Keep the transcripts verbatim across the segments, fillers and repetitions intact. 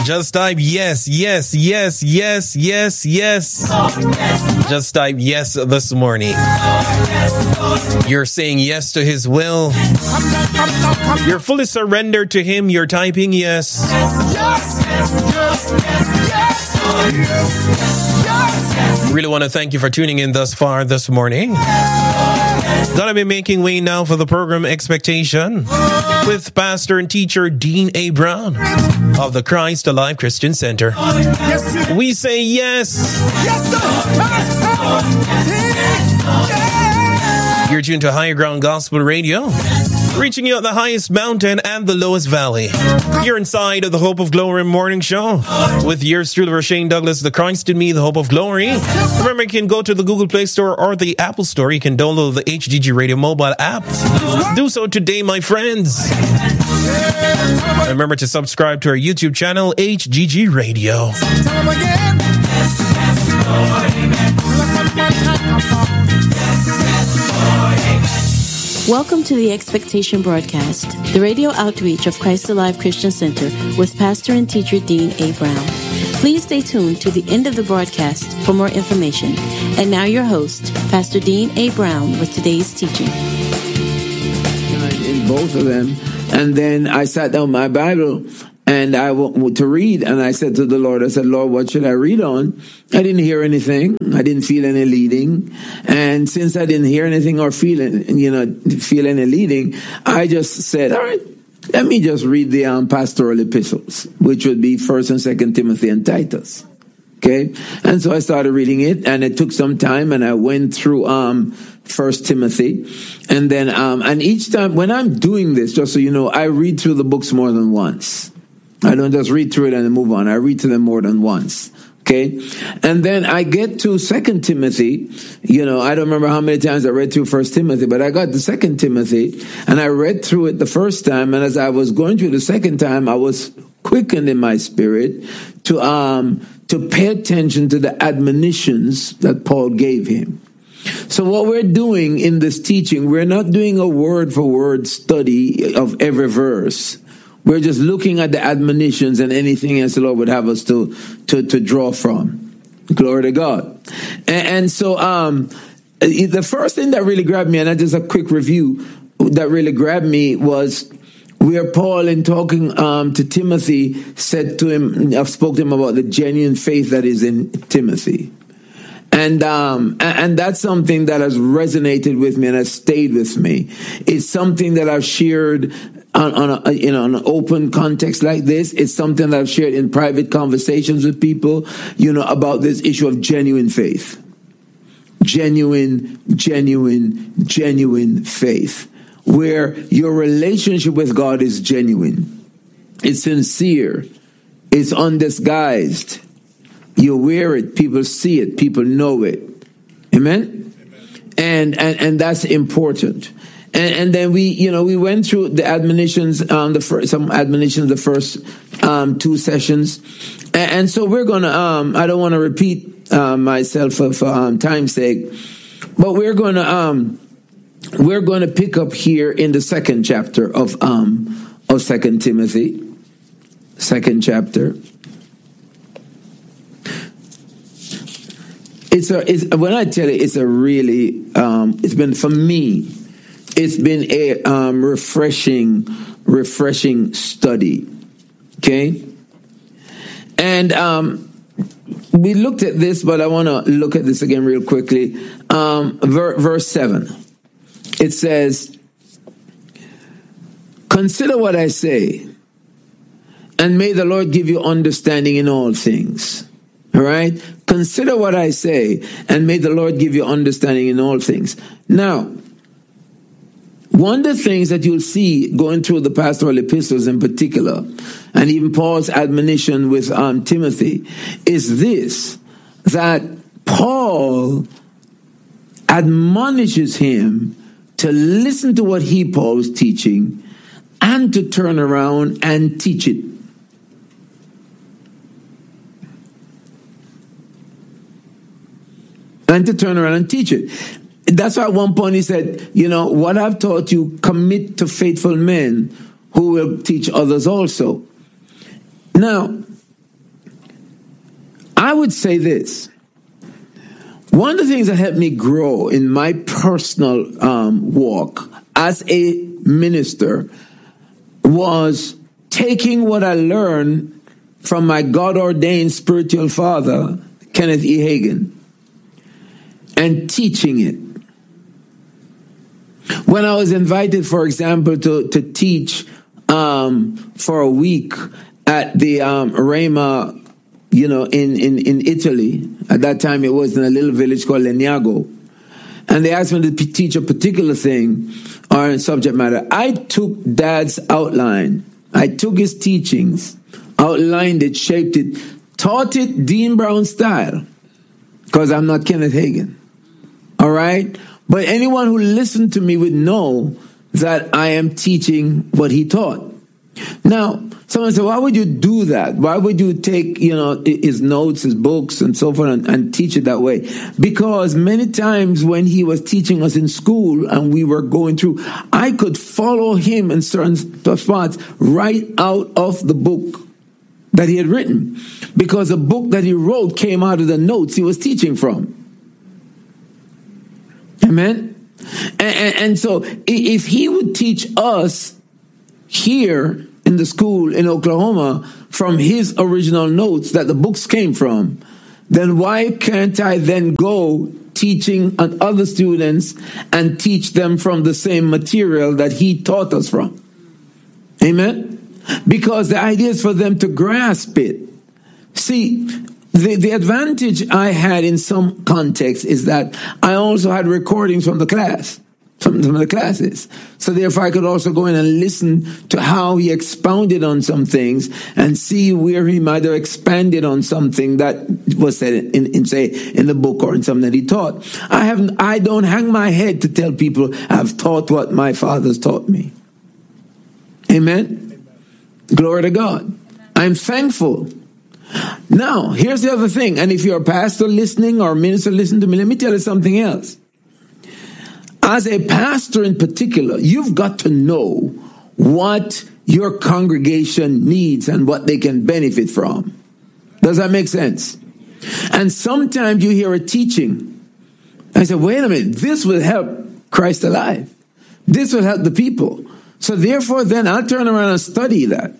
Just type yes, yes, yes, yes, yes, yes. Just type yes this morning. You're saying yes to his will. You're fully surrendered to him. You're typing yes. Really want to thank you for tuning in thus far this morning. Gonna be making way now for the program Expectation with pastor and teacher Dean A. Brown of the Christ Alive Christian Center. We say yes. You're tuned to Higher Ground Gospel Radio, reaching you at the highest mountain and the lowest valley. You're inside of the Hope of Glory morning show with yours truly, Rashane Douglas, the Christ in me, the Hope of Glory. Remember, you can go to the Google Play Store or the Apple Store. You can download the H G G Radio mobile app. Do so today, my friends. Remember to subscribe to our YouTube channel, H G G Radio. Welcome to the Expectation broadcast, the radio outreach of Christ Alive Christian Center with pastor and teacher Dean A. Brown. Please stay tuned to the end of the broadcast for more information. And now your host, Pastor Dean A. Brown, with today's teaching. In both of them, and then I sat down my Bible and I went to read, and I said to the Lord, I said, Lord, what should I read on? I didn't hear anything. I didn't feel any leading. And since I didn't hear anything or feel, you know, feel any leading, I just said, all right, let me just read the um, pastoral epistles, which would be First and Second Timothy and Titus. Okay. And so I started reading it, and it took some time, and I went through, um, First Timothy. And then, um, and each time when I'm doing this, just so you know, I read through the books more than once. I don't just read through it and move on. I read to them more than once. Okay. And then I get to Second Timothy. You know, I don't remember how many times I read through First Timothy, but I got to Second Timothy and I read through it the first time. And as I was going through the second time, I was quickened in my spirit to, um, to pay attention to the admonitions that Paul gave him. So what we're doing in this teaching, we're not doing a word for word study of every verse. We're just looking at the admonitions and anything else the Lord would have us to to, to draw from. Glory to God. And, and so um, the first thing that really grabbed me, and just a quick review that really grabbed me, was where Paul, in talking um, to Timothy, said to him, I've spoken to him about the genuine faith that is in Timothy. And um, and that's something that has resonated with me and has stayed with me. It's something that I've shared on, on a, you know, an open context like this. It's something that I've shared in private conversations with people, you know, about this issue of genuine faith. Genuine, genuine, genuine faith, where your relationship with God is genuine. It's sincere. It's undisguised. You wear it, people see it, people know it. Amen? Amen. And, and and that's important. And, and then we, you know, we went through the admonitions, um, the first, some admonitions, the first um, two sessions. And, and so we're going to, um, I don't want to repeat uh, myself for, for um, time's sake, but we're going to, um, we're going to pick up here in the second chapter of, um, of Second Timothy, second chapter. It's a, it's, when I tell you, it's a really, um, it's been, for me, it's been a um, refreshing, refreshing study. Okay? And um, we looked at this, but I want to look at this again real quickly. Um, ver- verse seven. It says, consider what I say, and may the Lord give you understanding in all things. All right? Consider what I say, and may the Lord give you understanding in all things. Now, one of the things that you'll see going through the pastoral epistles in particular, and even Paul's admonition with um, Timothy, is this, that Paul admonishes him to listen to what he, Paul, was teaching, and to turn around and teach it. And to turn around and teach it. That's why at one point he said, you know, what I've taught you, commit to faithful men who will teach others also. Now, I would say this. One of the things that helped me grow in my personal um, walk as a minister was taking what I learned from my God-ordained spiritual father, Kenneth E. Hagin, and teaching it. When I was invited, for example, to, to teach um, for a week at the um, Rhema, you know, in, in, in Italy. At that time, it was in a little village called Legnago. And they asked me to p- teach a particular thing or subject matter. I took Dad's outline. I took his teachings, outlined it, shaped it, taught it Dean Brown style, because I'm not Kenneth Hagin. All right? But anyone who listened to me would know that I am teaching what he taught. Now, someone said, why would you do that? Why would you take, you know, his notes, his books, and so forth, and, and teach it that way? Because many times when he was teaching us in school and we were going through, I could follow him in certain spots right out of the book that he had written. Because the book that he wrote came out of the notes he was teaching from. Amen? And, and, and so if he would teach us here in the school in Oklahoma from his original notes that the books came from, then why can't I then go teaching on other students and teach them from the same material that he taught us from? Amen? Because the idea is for them to grasp it. See, the, the advantage I had in some contexts is that I also had recordings from the class. Some, some of the classes. So therefore I could also go in and listen to how he expounded on some things and see where he might have expanded on something that was said in, in say, in the book or in something that he taught. I haven't, I don't hang my head to tell people I've taught what my fathers taught me. Amen? Glory to God. I'm thankful. Now, here's the other thing. And if you're a pastor listening or a minister listening to me, let me tell you something else. As a pastor in particular, you've got to know what your congregation needs and what they can benefit from. Does that make sense? And sometimes you hear a teaching. I say, wait a minute, this will help Christ alive. This will help the people. So therefore, then I'll turn around and study that.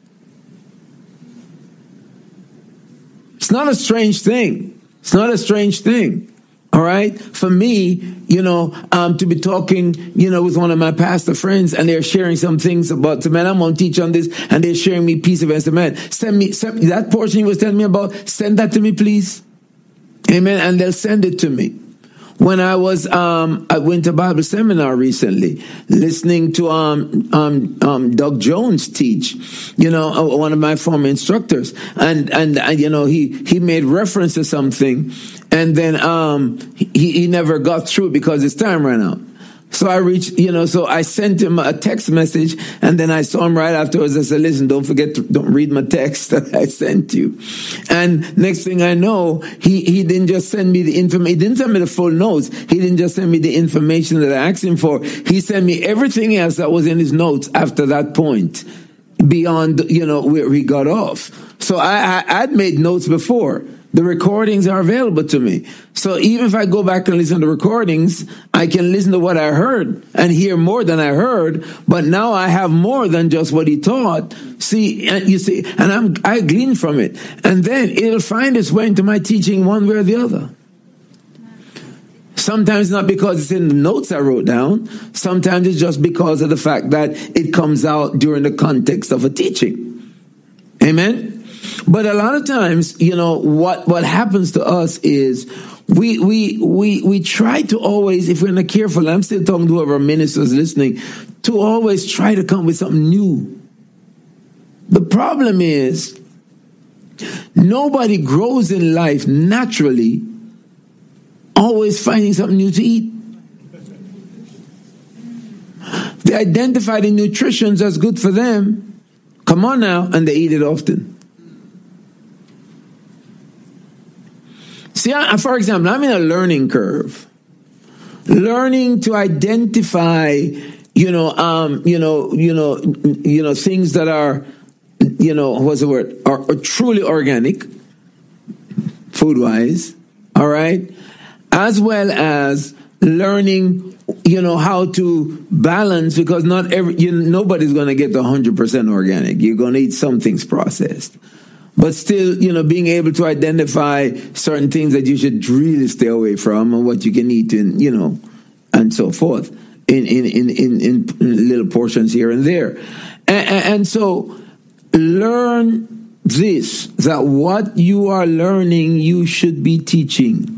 It's not a strange thing. It's not a strange thing. All right. For me, you know, um, to be talking, you know, with one of my pastor friends and they're sharing some things about, man, I'm going to teach on this and they're sharing me a piece of it. Man, send me send, that portion he was telling me about. Send that to me, please. Amen. And they'll send it to me. When I was, um, I went to Bible seminar recently, listening to um, um, um, Doug Jones teach, you know, one of my former instructors, and and, and you know, he he made reference to something, and then um, he he never got through because his time ran out. So I reached, you know, so I sent him a text message, and then I saw him right afterwards. I said, listen, don't forget to, don't read my text that I sent you. And next thing I know, he, he didn't just send me the information. He didn't send me the full notes. He didn't just send me the information that I asked him for. He sent me everything else that was in his notes after that point, beyond, you know, where he got off. So I, I I'd made notes before. The recordings are available to me. So even if I go back and listen to recordings, I can listen to what I heard and hear more than I heard. But now I have more than just what he taught. See, and you see, and I'm, I glean from it. And then it'll find its way into my teaching one way or the other. Sometimes not because it's in the notes I wrote down. Sometimes it's just because of the fact that it comes out during the context of a teaching. Amen? But a lot of times, you know, what, what happens to us is we, we, we, we try to always, if we're not careful, I'm still talking to whoever ministers listening, to always try to come with something new. The problem is nobody grows in life naturally always finding something new to eat. They identify the nutritions as good for them. Come on now, and they eat it often. See, I, for example, I'm in a learning curve, learning to identify, you know, um, you know, you know, you know, things that are, you know, what's the word, are, are truly organic, food-wise, all right? As well as learning, you know, how to balance, because not every, you, nobody's going to get one hundred percent organic. You're going to eat some things processed. But still, you know, being able to identify certain things that you should really stay away from and what you can eat, and, you know, and so forth in, in, in, in, in little portions here and there. And, and so learn this, that what you are learning, you should be teaching.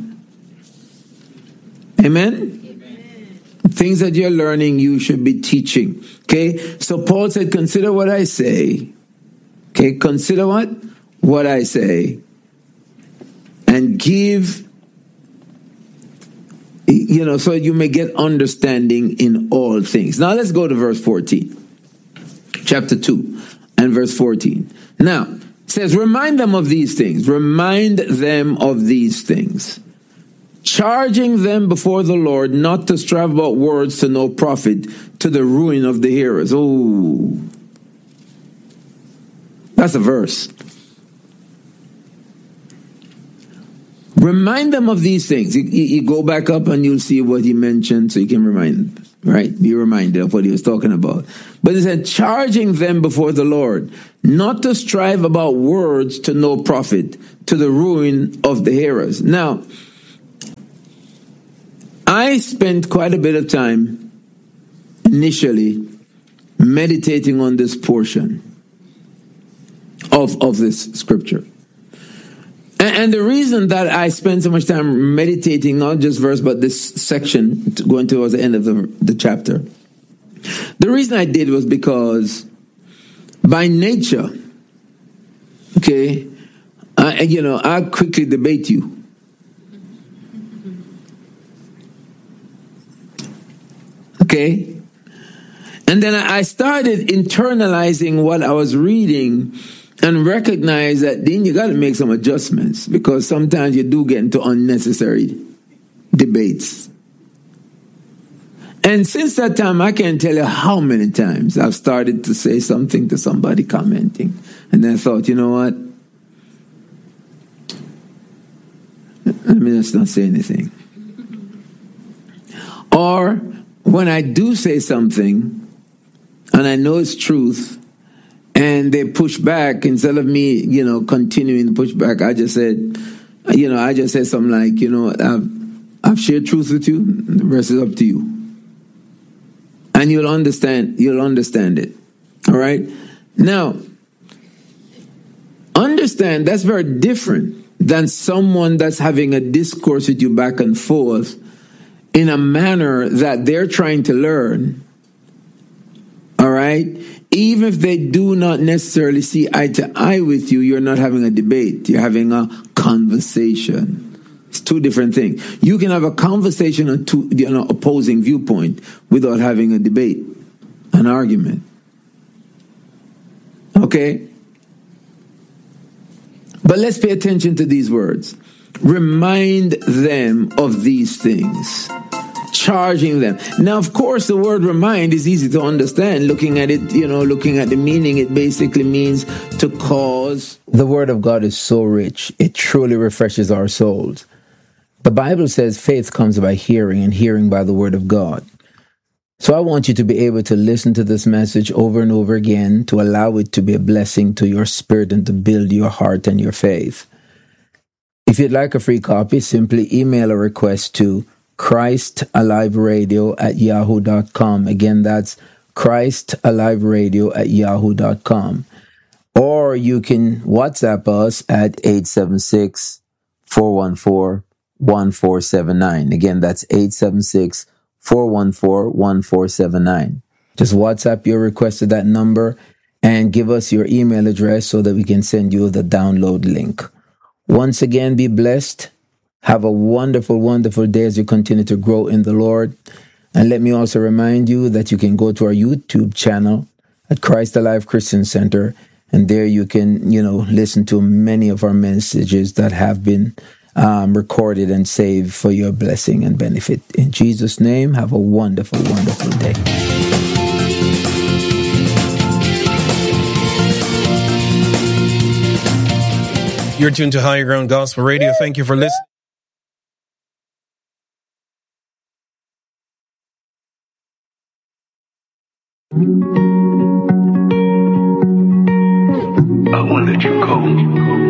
Amen? Amen? Things that you're learning, you should be teaching. Okay? So Paul said, consider what I say. Okay? Consider what? What I say. And give, you know, so you may get understanding in all things. Now let's go to verse fourteen. Chapter two and verse fourteen. Now, it says, remind them of these things. Remind them of these things. Charging them before the Lord not to strive about words to no profit, to the ruin of the hearers. Oh, that's a verse. Remind them of these things. You, you go back up and you'll see what he mentioned, so you can remind, right? Be reminded of what he was talking about. But he said, charging them before the Lord not to strive about words to no profit, to the ruin of the hearers. Now, I spent quite a bit of time initially meditating on this portion of, of this scripture. And, and the reason that I spend so much time meditating, not just verse, but this section going towards the end of the, the chapter, the reason I did was because by nature, okay, I, you know, I quickly debate you. Okay? And then I started internalizing what I was reading and recognized that then you got to make some adjustments, because sometimes you do get into unnecessary debates. And since that time, I can't tell you how many times I've started to say something to somebody commenting. And then I thought, you know what? Let me just not say anything. Or when I do say something and I know it's truth and they push back, instead of me, you know, continuing to push back, I just said, you know, I just said something like, you know, I've, I've shared truth with you, the rest is up to you. And you'll understand, you'll understand it. All right? Now, understand that's very different than someone that's having a discourse with you back and forth in a manner that they're trying to learn, all right? Even if they do not necessarily see eye to eye with you, you're not having a debate. You're having a conversation. It's two different things. You can have a conversation on two, you know, opposing viewpoint without having a debate, an argument. Okay? But let's pay attention to these words. Remind them of these things. Charging them. Now, of course, the word remind is easy to understand. Looking at it, you know, looking at the meaning, it basically means to cause. The word of God is so rich. It truly refreshes our souls. The Bible says faith comes by hearing, and hearing by the word of God. So I want you to be able to listen to this message over and over again, to allow it to be a blessing to your spirit and to build your heart and your faith. If you'd like a free copy, simply email a request to Christ Alive Radio at yahoo dot com. Again, that's Christ Alive Radio at yahoo dot com. Or you can WhatsApp us at eight seven six, four one four, one four seven nine. Again, that's eight seven six, four one four, one four seven nine. Just WhatsApp your request to that number and give us your email address so that we can send you the download link. Once again, be blessed. Have a wonderful, wonderful day as you continue to grow in the Lord. And let me also remind you that you can go to our YouTube channel at Christ Alive Christian Center, and there you can, you know, listen to many of our messages that have been um, recorded and saved for your blessing and benefit. In Jesus' name, have a wonderful, wonderful day. You're tuned to Higher Ground Gospel Radio. Thank you for listening. I won't let you go.